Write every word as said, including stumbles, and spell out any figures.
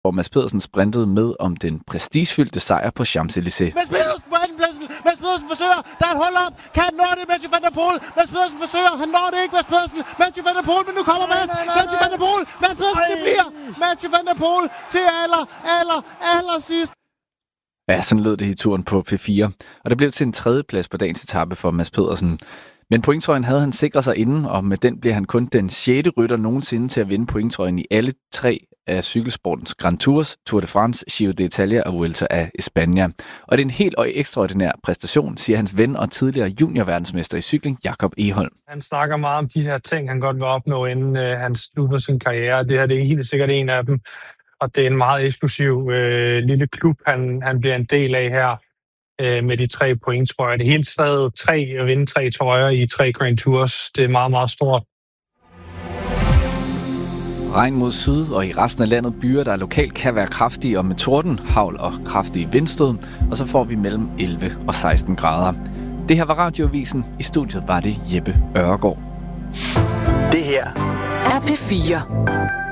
hvor Mads Pedersen sprintede med om den prestigefyldte sejr på Champs-Élysées. Mads Pedersen på andenpladsen. Mads Pedersen forsøger. Der er et hold op. Kan han nå det? Mathieu van der Poel. Mads Pedersen forsøger. Han når det ikke. Mads Pedersen. Mathieu van der Poel. Men nu kommer Mads. Mathieu van der Poel. Mads Pedersen. Det bliver Mathieu van der Poel til aller, aller, aller sidst. Ja, sådan lød det i turen på P fire. Og det blev til en tredjeplads på dagens etape for Mads Pedersen. Men pointtrøjen havde han sikret sig inden, og med den blev han kun den sjette rytter nogensinde til at vinde pointtrøjen i alle tre af cykelsportens Grand Tours, Tour de France, Giro d'Italia og Vuelta a España. Og det er en helt ekstraordinær præstation, siger hans ven og tidligere juniorverdensmester i cykling, Jakob Egholm. Han snakker meget om de her ting, han godt vil opnå, inden øh, han slutter sin karriere. Det her det er helt sikkert en af dem, og det er en meget eksklusiv øh, lille klub, han, han bliver en del af her øh, med de tre pointtrøjer. Det er helt stadig tre at vinde tre trøjer i tre Grand Tours. Det er meget, meget stort. Regn mod syd og i resten af landet byer, der lokalt kan være kraftige og med torden, hagl og kraftige vindstød, og så får vi mellem elleve og seksten grader. Det her var Radioavisen. I studiet var det Jeppe Ørgaard. Det her er P fire.